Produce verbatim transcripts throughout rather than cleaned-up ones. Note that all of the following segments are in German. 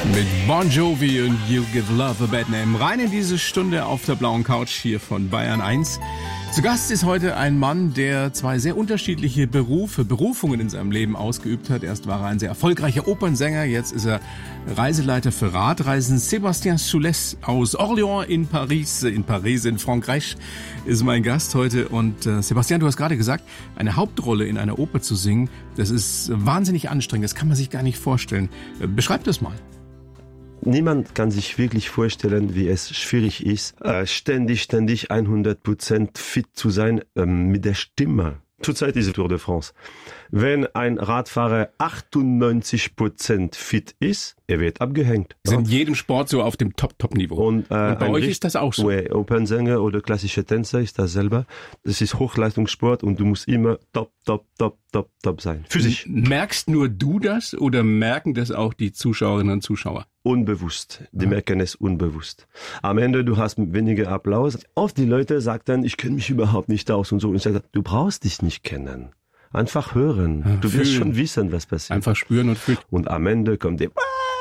Mit Bon Jovi und You Give Love a Bad Name. Rein in diese Stunde auf der blauen Couch hier von Bayern eins. Zu Gast ist heute ein Mann, der zwei sehr unterschiedliche Berufe, Berufungen in seinem Leben ausgeübt hat. Erst war er ein sehr erfolgreicher Opernsänger, jetzt ist er Reiseleiter für Radreisen. Sébastien Soulès aus Orléans in Paris, in Paris in Frankreich, ist mein Gast heute. Und äh, Sébastien, du hast gerade gesagt, eine Hauptrolle in einer Oper zu singen, das ist wahnsinnig anstrengend, das kann man sich gar nicht vorstellen. Beschreib das mal. Niemand kann sich wirklich vorstellen, wie es schwierig ist, äh, ständig, ständig hundert Prozent fit zu sein äh, mit der Stimme. Zurzeit ist die Tour de France. Wenn ein Radfahrer achtundneunzig Prozent fit ist, er wird abgehängt. Das ist in jedem Sport so auf dem Top-Top-Niveau. Und, äh, Und bei euch ist das auch so? Ouais, Opernsänger oder klassische Tänzer ist das selber. Das ist Hochleistungssport und du musst immer top, top, top, top, top sein. Physisch. Merkst nur du das oder merken das auch die Zuschauerinnen und Zuschauer? Unbewusst. Die merken es unbewusst. Am Ende, du hast weniger Applaus. Oft die Leute sagen dann, ich kenne mich überhaupt nicht aus und so. Und ich sage, du brauchst dich nicht kennen. Einfach hören. Ja, du fühlen. wirst schon wissen, was passiert. Einfach spüren und fühlen. Und am Ende kommt der,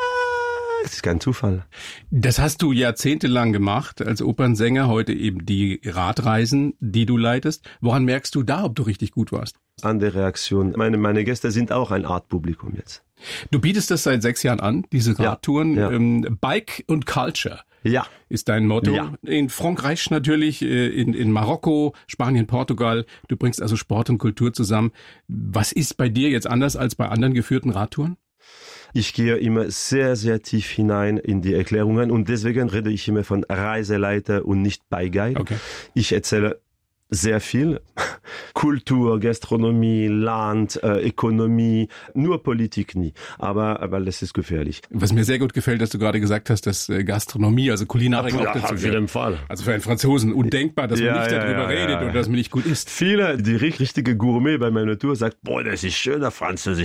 das ist kein Zufall. Das hast du jahrzehntelang gemacht als Opernsänger, heute eben die Radreisen, die du leitest. Woran merkst du da, ob du richtig gut warst? An der Reaktion. Meine, meine Gäste sind auch ein Art Publikum jetzt. Du bietest das seit sechs Jahren an, diese Radtouren. Ja, ja. Ähm, Bike und Culture ja. ist dein Motto. Ja. In Frankreich natürlich, in, in Marokko, Spanien, Portugal. Du bringst also Sport und Kultur zusammen. Was ist bei dir jetzt anders als bei anderen geführten Radtouren? Ich gehe immer sehr, sehr tief hinein in die Erklärungen und deswegen rede ich immer von Reiseleiter und nicht Bike-Guide. Okay. Ich erzähle sehr viel. Kultur, Gastronomie, Land, äh, Ökonomie, nur Politik nie. Aber, aber das ist gefährlich. Was mir sehr gut gefällt, dass du gerade gesagt hast, dass äh, Gastronomie, also Kulinarik ja, auch dazu auf jeden Fall. Also für einen Franzosen undenkbar, dass ja, man nicht ja, darüber ja, redet ja, ja. oder dass man nicht gut isst. Viele, die richtige Gourmet bei meiner Tour sagt, boah, das ist schöner Französisch.